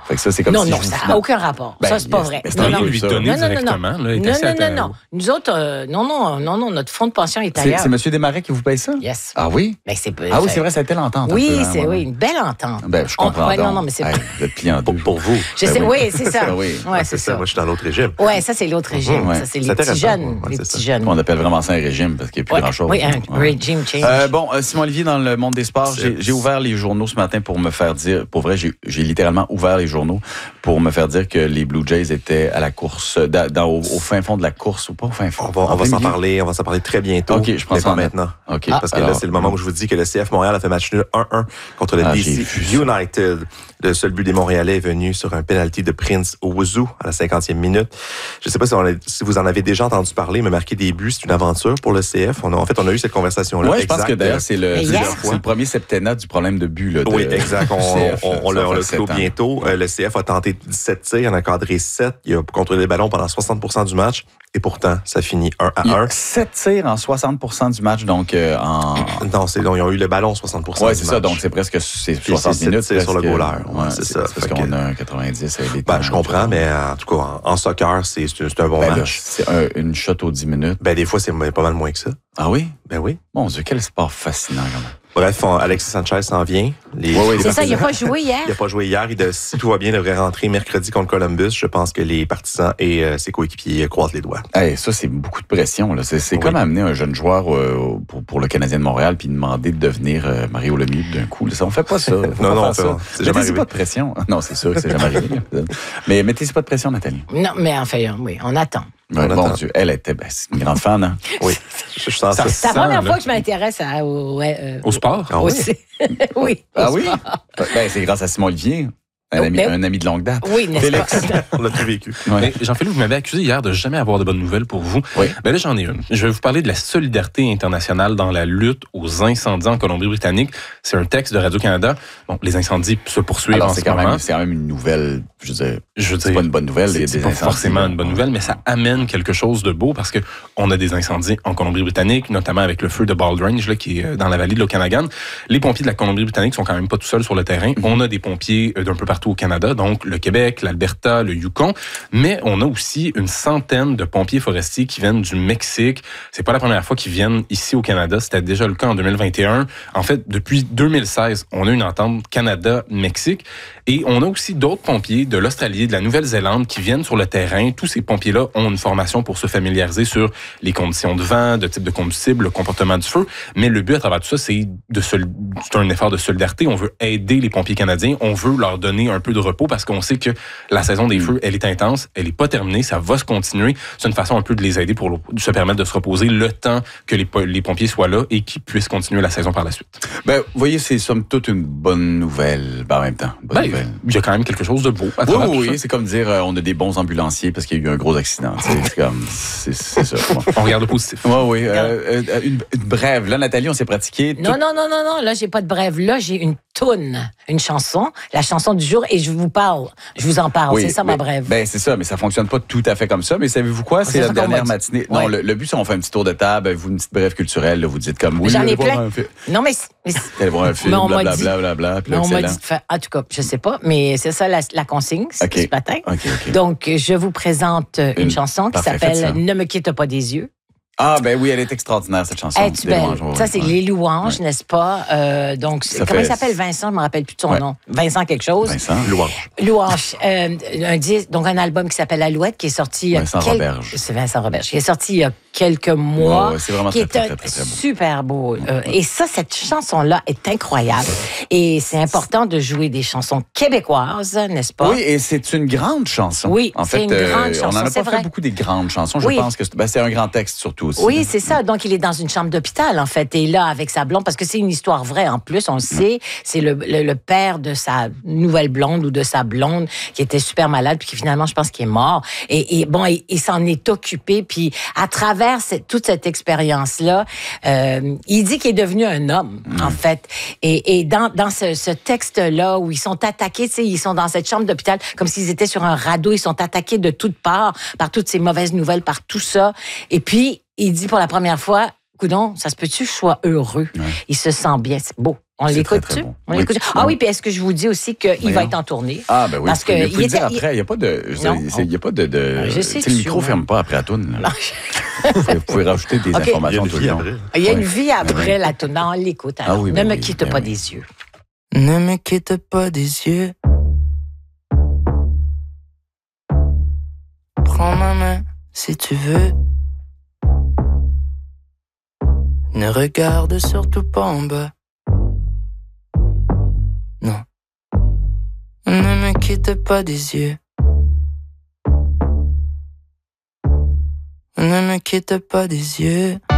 Fait que ça, c'est comme non, si ça n'a aucun rapport. Ça, c'est pas vrai. C'est en lui donner directement. Non. Nous autres, non, notre fonds de pension est ailleurs. C'est M. Desmarais qui vous paye ça? Yes. Ah oui? Ben, c'est vrai, ça a été l'entente. Oui, c'est une belle entente. Ben, je comprends. Non, mais c'est vous êtes plié en deux. Pour vous. Je sais, oui, c'est ça. Oui, c'est ça. Moi, je suis dans l'autre régime. Oui, ça, c'est l'autre régime. Ça, c'est les petits jeunes. Les petits jeunes. On appelle vraiment ça un régime parce qu'il n'y a plus grand-chose. Oui, un régime change. Bon, Simon Olivier, dans le monde des sports, j'ai ouvert les journaux ce matin pour me faire dire, pour vrai, j'ai littéralement ouvert les journaux pour me faire dire que les Blue Jays étaient à la course, au fin fond de la course, ou pas au fin fond. On va s'en parler très bientôt. OK, je prends ça maintenant. OK. Parce que là, c'est le moment où je vous dis que le CF Montréal a fait match nul 1-1 contre le DC United. Le seul but des Montréalais est venu sur un penalty de Prince Owusu à la 50e minute. Je ne sais pas si vous en avez déjà entendu parler, mais marquer des buts, c'est une aventure pour le CF. On a eu cette conversation-là. Oui, je pense que d'ailleurs, c'est le premier septennat du problème de but. Oui, exact. On le clôt bientôt. Le CF a tenté 17 tirs, il en a cadré 7. Il a contrôlé les ballons pendant 60% du match. Et pourtant, ça finit 1-1. 7 tirs en 60% du match, donc Non, ils ont eu le ballon 60% du match. Oui, c'est ça, donc c'est presque 60 minutes. C'est sur le goaler. Ouais, c'est ça. Parce qu'on a un 90. Je comprends, mais en tout cas, en soccer, c'est un bon match. C'est une shot aux 10 minutes. Des fois, c'est pas mal moins que ça. Ah oui? Ben oui. Mon Dieu, quel sport fascinant, quand même. Bref, Alexis Sanchez s'en vient. C'est ça, il n'a pas joué hier. Il n'a pas joué hier. Si tout va bien, il devrait rentrer mercredi contre Columbus. Je pense que les partisans et ses coéquipiers croisent les doigts. Ça, c'est beaucoup de pression. Là. C'est comme amener un jeune joueur pour le Canadien de Montréal puis demander de devenir Mario Lemieux d'un coup. Là, on fait pas ça. Non, mettez-y pas de pression. Non, c'est sûr que c'est jamais arrivé. Mais mettez-y pas de pression, Nathalie. Non, mais enfin, oui, on attend. Bon Dieu, elle était c'est une grande fan. Hein? Oui. Je sens ça. C'est la première fois que je m'intéresse au sport. Ah oui? Oui. Ah oui? C'est grâce à Simon Olivier. Un ami de longue date. Oui, n'est-ce pas? On l'a tout vécu. Ouais. Jean-Philippe, vous m'avez accusé hier de jamais avoir de bonnes nouvelles pour vous. Oui. Là, j'en ai une. Je vais vous parler de la solidarité internationale dans la lutte aux incendies en Colombie-Britannique. C'est un texte de Radio-Canada. Bon, les incendies se poursuivent en ce moment. C'est quand même une nouvelle, je veux dire, c'est pas une bonne nouvelle. C'est pas forcément une bonne nouvelle, mais ça amène quelque chose de beau parce que on a des incendies en Colombie-Britannique, notamment avec le feu de Bald Range, là, qui est dans la vallée de l'Okanagan. Les pompiers de la Colombie-Britannique sont quand même pas tout seuls sur le terrain. On a des pompiers d'un peu partout au Canada, donc le Québec, l'Alberta, le Yukon, mais on a aussi une centaine de pompiers forestiers qui viennent du Mexique. C'est pas la première fois qu'ils viennent ici au Canada, c'était déjà le cas en 2021. En fait, depuis 2016, on a une entente Canada-Mexique et on a aussi d'autres pompiers de l'Australie, de la Nouvelle-Zélande qui viennent sur le terrain. Tous ces pompiers-là ont une formation pour se familiariser sur les conditions de vent, de type de combustible, le comportement du feu, mais le but à travers tout ça, c'est un effort de solidarité. On veut aider les pompiers canadiens, on veut leur donner un peu de repos parce qu'on sait que la saison des feux, elle est intense, elle n'est pas terminée, ça va se continuer. C'est une façon un peu de les aider pour se permettre de se reposer le temps que les pompiers soient là et qu'ils puissent continuer la saison par la suite. Vous voyez, c'est somme toute une bonne nouvelle en même temps. Il y a quand même quelque chose de beau. Oui, c'est comme dire on a des bons ambulanciers parce qu'il y a eu un gros accident. C'est ça. On regarde le positif. Oui. Une brève. Là, Nathalie, on s'est pratiqué. Non. Là, j'ai pas de brève. Là, j'ai une toune, une chanson, la chanson du jour, et je vous en parle. C'est ça ma brève. C'est ça, mais ça fonctionne pas tout à fait comme ça. Mais savez-vous quoi? C'est la dernière matinée. Non, le but, c'est on fait un petit tour de table, vous, une petite brève culturelle, là, vous dites comme oui. J'en ai plein. Non, mais allez voir un film, blablabla. On m'a dit de faire. En tout cas, je sais pas, mais c'est ça la consigne ce matin. Okay. Donc, je vous présente une chanson qui s'appelle « Ne me quitte pas des yeux ». Ah, oui, elle est extraordinaire, cette chanson. Es-tu belle? Ça, c'est Les Louanges, n'est-ce pas? Donc, comment il s'appelle, Vincent? Je ne me rappelle plus de son nom. Vincent quelque chose. Vincent. Louange. Donc, un album qui s'appelle Alouette, qui est sorti... Vincent Roberge. C'est Vincent Roberge. Qui est sorti il y a quelques mois. C'est vraiment qui très, est très, très, très beau. Super beau. Et ça, cette chanson-là est incroyable. Et c'est important de jouer des chansons québécoises, n'est-ce pas? Oui, et c'est une grande chanson. Oui, en fait, c'est une grande chanson, on n'en a pas vrai. fait beaucoup des grandes chansons. Je pense que c'est un grand texte, surtout aussi. Oui, c'est ça. Donc, il est dans une chambre d'hôpital, en fait. Et là, avec sa blonde, parce que c'est une histoire vraie, en plus, on le sait. C'est le père de sa nouvelle blonde ou de sa blonde qui était super malade, puis qui finalement, je pense qu'il est mort. Et bon, il s'en est occupé. Puis, à travers toute cette expérience-là, il dit qu'il est devenu un homme, en fait. Et dans ce texte-là, où ils sont attaqués, tu sais, ils sont dans cette chambre d'hôpital, comme s'ils étaient sur un radeau, ils sont attaqués de toutes parts, par toutes ces mauvaises nouvelles, par tout ça. Et puis, il dit pour la première fois, coudonc, ça se peut-tu que je sois heureux? Ouais. Il se sent bien. C'est beau. On l'écoute-tu? Bon. On l'écoute. Ah oui, puis est-ce que je vous dis aussi qu'il va être en tournée? Ah, ben oui. Parce que il faut le dire était, après. Il n'y a pas de. Il n'y a pas de. Je sais le micro ne ferme pas après la toune. Vous pouvez rajouter des informations tout le long. Il y a une vie après la toune. Non, on l'écoute. Ah oui, ne me quitte pas des yeux. Ne me quitte pas des yeux. Prends ma main si tu veux. Ne regarde surtout pas en bas. Non. Ne me quitte pas des yeux. Ne me quitte pas des yeux.